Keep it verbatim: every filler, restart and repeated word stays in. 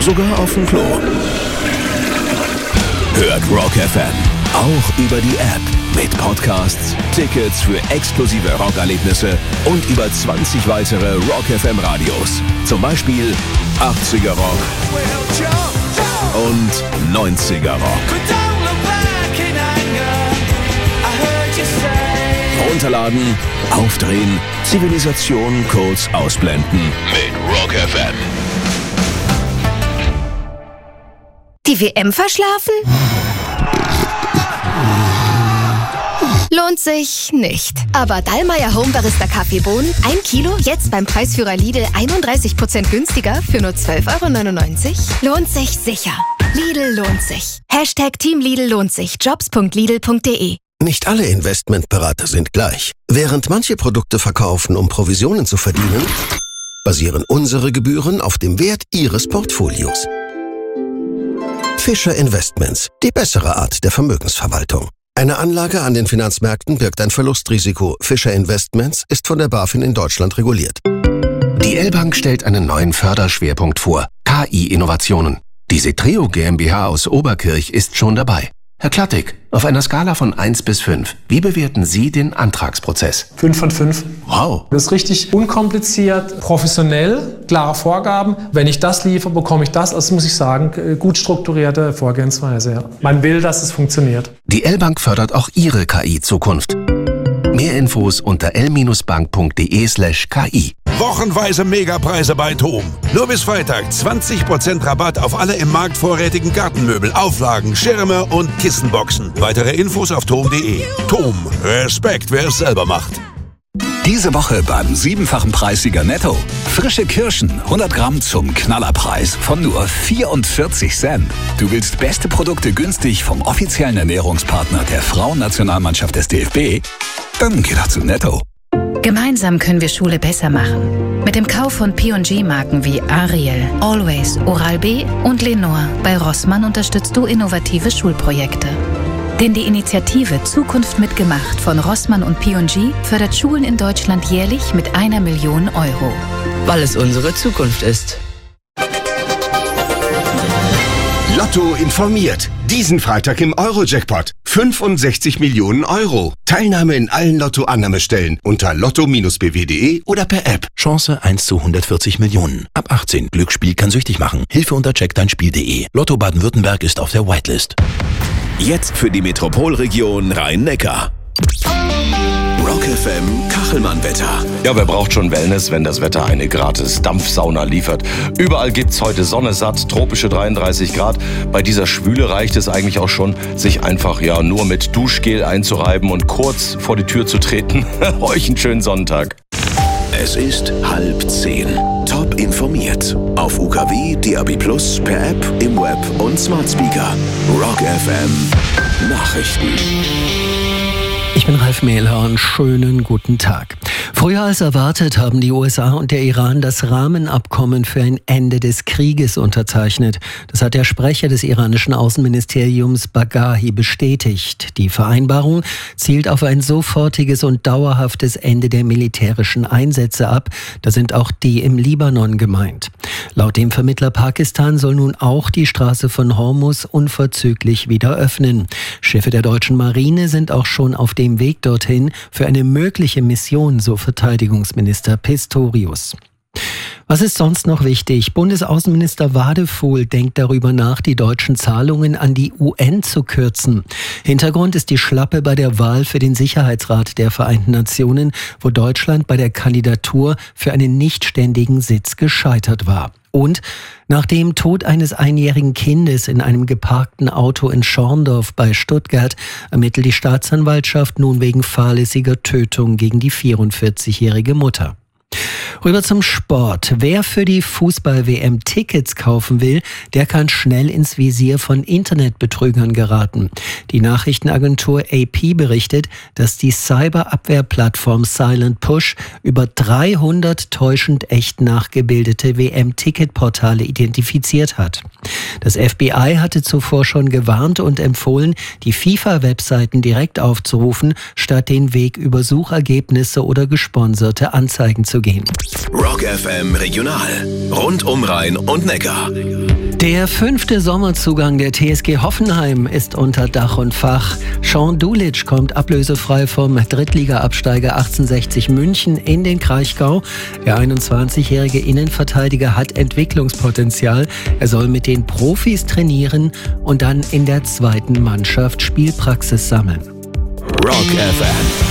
sogar auf dem Klo. Hört Rock F M auch über die App mit Podcasts, Tickets für exklusive Rockerlebnisse und über zwanzig weitere Rock F M Radios. Zum Beispiel achtziger Rock und neunziger Rock. Runterladen, aufdrehen, Zivilisation kurz ausblenden mit Rock F M. Die W M verschlafen? Lohnt sich nicht. Aber Dallmayr Home Barista Kaffeebohnen, ein Kilo, jetzt beim Preisführer Lidl einunddreißig Prozent günstiger für nur zwölf Euro neunundneunzig. Lohnt sich sicher. Lidl lohnt sich. Hashtag Team Lidl lohnt sich. jobs punkt lidl punkt de. Nicht alle Investmentberater sind gleich. Während manche Produkte verkaufen, um Provisionen zu verdienen, basieren unsere Gebühren auf dem Wert Ihres Portfolios. Fischer Investments, die bessere Art der Vermögensverwaltung. Eine Anlage an den Finanzmärkten birgt ein Verlustrisiko. Fischer Investments ist von der BaFin in Deutschland reguliert. Die L-Bank stellt einen neuen Förderschwerpunkt vor: K I-Innovationen. Die Setreo GmbH aus Oberkirch ist schon dabei. Herr Klattig, auf einer Skala von eins bis fünf, wie bewerten Sie den Antragsprozess? fünf von fünf. Wow. Das ist richtig unkompliziert, professionell, klare Vorgaben. Wenn ich das liefere, bekomme ich das. Also muss ich sagen, gut strukturierte Vorgehensweise. Ja. Man will, dass es funktioniert. Die L-Bank fördert auch Ihre K I-Zukunft. Mehr Infos unter l bank punkt de slash k i. Wochenweise Megapreise bei TOM. Nur bis Freitag zwanzig Prozent Rabatt auf alle im Markt vorrätigen Gartenmöbel, Auflagen, Schirme und Kissenboxen. Weitere Infos auf tom punkt de. TOM. Respekt, wer es selber macht. Diese Woche beim siebenfachen Preissieger Netto. Frische Kirschen, hundert Gramm zum Knallerpreis von nur vierundvierzig Cent. Du willst beste Produkte günstig vom offiziellen Ernährungspartner der Frauennationalmannschaft des D F B? Dann geh doch zu Netto. Gemeinsam können wir Schule besser machen. Mit dem Kauf von P und G-Marken wie Ariel, Always, Oral-B und Lenore bei Rossmann unterstützt du innovative Schulprojekte. Denn die Initiative Zukunft mitgemacht von Rossmann und P und G fördert Schulen in Deutschland jährlich mit einer Million Euro. Weil es unsere Zukunft ist. Lotto informiert. Diesen Freitag im Euro-Jackpot. fünfundsechzig Millionen Euro. Teilnahme in allen Lotto-Annahmestellen unter lotto Bindestrich b w punkt de oder per App. Chance eins zu hundertvierzig Millionen. Ab achtzehn. Glücksspiel kann süchtig machen. Hilfe unter check dein spiel punkt de. Lotto Baden-Württemberg ist auf der Whitelist. Jetzt für die Metropolregion Rhein-Neckar. Rock F M Kachelmann-Wetter. Ja, wer braucht schon Wellness, wenn das Wetter eine gratis Dampfsauna liefert? Überall gibt's heute Sonne satt, tropische dreiunddreißig Grad. Bei dieser Schwüle reicht es eigentlich auch schon, sich einfach ja nur mit Duschgel einzureiben und kurz vor die Tür zu treten. Euch einen schönen Sonntag. Es ist halb zehn. Top informiert. Auf U K W, D A B plus, per App, im Web und Smart Speaker. Rock F M Nachrichten. Ich bin Ralf Mehlhorn, schönen guten Tag. Früher als erwartet haben die U S A und der Iran das Rahmenabkommen für ein Ende des Krieges unterzeichnet. Das hat der Sprecher des iranischen Außenministeriums Bagahi bestätigt. Die Vereinbarung zielt auf ein sofortiges und dauerhaftes Ende der militärischen Einsätze ab. Da sind auch die im Libanon gemeint. Laut dem Vermittler Pakistan soll nun auch die Straße von Hormuz unverzüglich wieder öffnen. Schiffe der deutschen Marine sind auch schon auf dem Weg dorthin für eine mögliche Mission, so Verteidigungsminister Pistorius. Was ist sonst noch wichtig? Bundesaußenminister Wadefuhl denkt darüber nach, die deutschen Zahlungen an die U N zu kürzen. Hintergrund ist die Schlappe bei der Wahl für den Sicherheitsrat der Vereinten Nationen, wo Deutschland bei der Kandidatur für einen nichtständigen Sitz gescheitert war. Und nach dem Tod eines einjährigen Kindes in einem geparkten Auto in Schorndorf bei Stuttgart ermittelt die Staatsanwaltschaft nun wegen fahrlässiger Tötung gegen die vierundvierzigjährige Mutter. Rüber zum Sport. Wer für die Fußball-W M Tickets kaufen will, der kann schnell ins Visier von Internetbetrügern geraten. Die Nachrichtenagentur A P berichtet, dass die Cyberabwehrplattform Silent Push über dreihundert täuschend echt nachgebildete W M-Ticketportale identifiziert hat. Das F B I hatte zuvor schon gewarnt und empfohlen, die FIFA-Webseiten direkt aufzurufen, statt den Weg über Suchergebnisse oder gesponserte Anzeigen zu gehen. Rock F M Regional. Rund um Rhein und Neckar. Der fünfte Sommerzugang der T S G Hoffenheim ist unter Dach und Fach. Sean Dulic kommt ablösefrei vom Drittliga-Absteiger achtzehnhundertsechzig München in den Kraichgau. Der einundzwanzigjährige Innenverteidiger hat Entwicklungspotenzial. Er soll mit den Profis trainieren und dann in der zweiten Mannschaft Spielpraxis sammeln. Rock F M.